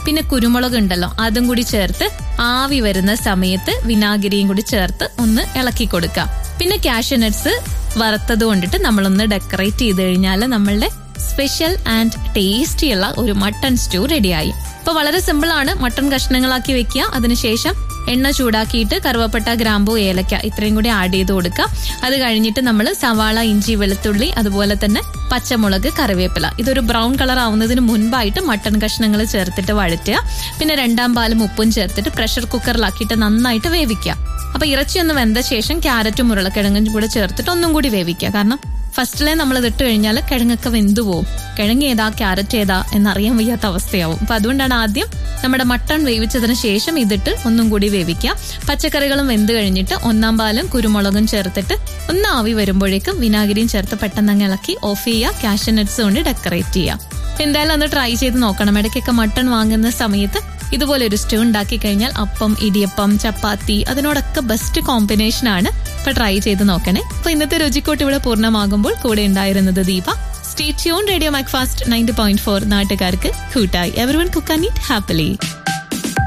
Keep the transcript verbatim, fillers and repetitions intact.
പിന്നെ കുരുമുളക് ഉണ്ടല്ലോ അതും കൂടി ചേർത്ത് ആവി വരുന്ന സമയത്ത് വിനാഗിരിയും കൂടി ചേർത്ത് ഒന്ന് ഇളക്കി കൊടുക്കാം. പിന്നെ കാഷ്യൂ നട്ട്സ് വറുത്തത് കൊണ്ടിട്ട് നമ്മളൊന്ന് ഡെക്കറേറ്റ് ചെയ്ത് കഴിഞ്ഞാൽ നമ്മളുടെ സ്പെഷ്യൽ ആൻഡ് ടേസ്റ്റിയുള്ള ഒരു മട്ടൺ സ്റ്റൂ റെഡിയായി. അപ്പൊ വളരെ സിമ്പിൾ ആണ്. മട്ടൺ കഷ്ണങ്ങളാക്കി വെക്കുക. അതിനുശേഷം എണ്ണ ചൂടാക്കിയിട്ട് കറുവപ്പട്ട, ഗ്രാമ്പൂ, ഏലക്ക ഇത്രയും കൂടി ആഡ് ചെയ്ത് കൊടുക്കുക. അത് കഴിഞ്ഞിട്ട് നമ്മൾ സവാള, ഇഞ്ചി, വെളുത്തുള്ളി, അതുപോലെ തന്നെ പച്ചമുളക്, കറിവേപ്പില ഇതൊരു ബ്രൗൺ കളർ ആവുന്നതിന് മുൻപായിട്ട് മട്ടൺ കഷ്ണങ്ങൾ ചേർത്തിട്ട് വഴറ്റുക. പിന്നെ രണ്ടാം പാലും ഉപ്പും ചേർത്തിട്ട് പ്രഷർ കുക്കറിലാക്കിയിട്ട് നന്നായിട്ട് വേവിക്കുക. അപ്പൊ ഇറച്ചി ഒന്ന് വെന്ത ശേഷം ക്യാരറ്റും ഉരുളക്കിഴങ്ങും കൂടെ ചേർത്തിട്ട് ഒന്നും കൂടി വേവിക്കുക. കാരണം ഫസ്റ്റിലെ നമ്മൾ ഇതിട്ട് കഴിഞ്ഞാൽ കിഴങ്ങൊക്കെ വെന്തു പോവും. കിഴങ്ങ് ഏതാ ക്യാരറ്റ് ഏതാ എന്നറിയാൻ വയ്യാത്ത അവസ്ഥയാവും. അപ്പൊ അതുകൊണ്ടാണ് ആദ്യം നമ്മുടെ മട്ടൺ വേവിച്ചതിന് ശേഷം ഇതിട്ട് ഒന്നും കൂടി വേവിക്കുക. പച്ചക്കറികളും വെന്ത് കഴിഞ്ഞിട്ട് ഒന്നാം പാലും കുരുമുളകും ചേർത്തിട്ട് ഒന്ന് ആവി വരുമ്പോഴേക്കും വിനാഗിരിയും ചേർത്ത് പെട്ടെന്ന് അങ്ങ് ഇളക്കി ഓഫ് ചെയ്യുക. കാഷ്യൂ നട്ട്സ് കൊണ്ട് ഡെക്കറേറ്റ് ചെയ്യുക. എന്തായാലും ഒന്ന് ട്രൈ ചെയ്ത് നോക്കണം. ഇടയ്ക്കൊക്കെ മട്ടൺ വാങ്ങുന്ന സമയത്ത് ഇതുപോലെ ഒരു സ്റ്റൂ ഉണ്ടാക്കി കഴിഞ്ഞാൽ അപ്പം, ഇടിയപ്പം, ചപ്പാത്തി അതിനോടൊക്കെ ബെസ്റ്റ് കോമ്പിനേഷൻ ആണ്. അപ്പൊ ട്രൈ ചെയ്ത് നോക്കണേ. അപ്പൊ ഇന്നത്തെ രുചിക്കോട്ട് ഇവിടെ പൂർണ്ണമാകുമ്പോൾ കൂടെ ഉണ്ടായിരുന്നത് Deepa. Stay tune. Radio Macfast ninety point four നാട്ടുകാർക്ക് കൂട്ടായി. Everyone cook and eat happily.